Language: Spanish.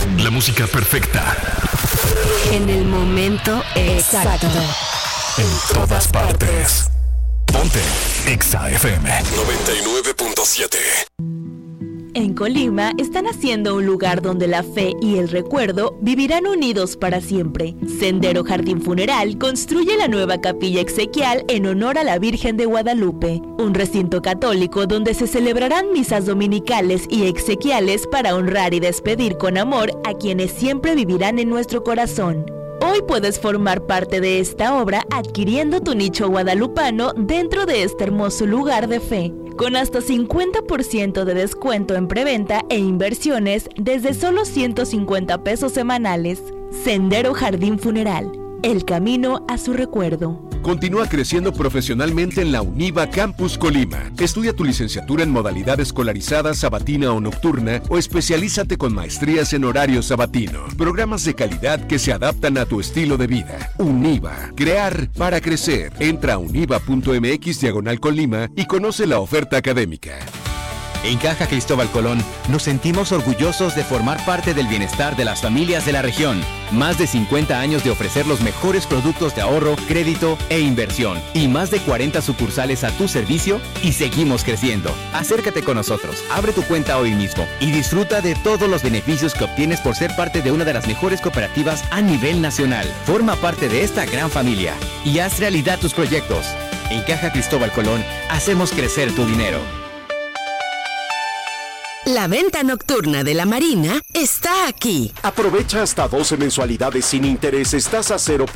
La música perfecta. En el momento exacto. En todas partes. Ponte Exa FM 99.7. En Colima están haciendo un lugar donde la fe y el recuerdo vivirán unidos para siempre. Sendero Jardín Funeral construye la nueva capilla exequial en honor a la Virgen de Guadalupe, un recinto católico donde se celebrarán misas dominicales y exequiales para honrar y despedir con amor a quienes siempre vivirán en nuestro corazón. Hoy puedes formar parte de esta obra adquiriendo tu nicho guadalupano dentro de este hermoso lugar de fe, con hasta 50% de descuento en preventa e inversiones desde solo 150 pesos semanales. Sendero Jardín Funeral, el camino a su recuerdo. Continúa creciendo profesionalmente en la UNIVA Campus Colima. Estudia tu licenciatura en modalidad escolarizada, sabatina o nocturna, o especialízate con maestrías en horario sabatino. Programas de calidad que se adaptan a tu estilo de vida. UNIVA. Crear para crecer. Entra a univa.mx/Colima y conoce la oferta académica. En Caja Cristóbal Colón nos sentimos orgullosos de formar parte del bienestar de las familias de la región. Más de 50 años de ofrecer los mejores productos de ahorro, crédito e inversión. Y más de 40 sucursales a tu servicio y seguimos creciendo. Acércate con nosotros, abre tu cuenta hoy mismo y disfruta de todos los beneficios que obtienes por ser parte de una de las mejores cooperativas a nivel nacional. Forma parte de esta gran familia y haz realidad tus proyectos. En Caja Cristóbal Colón hacemos crecer tu dinero. La venta nocturna de la Marina está aquí. Aprovecha hasta 12 mensualidades sin intereses, tasa 0%.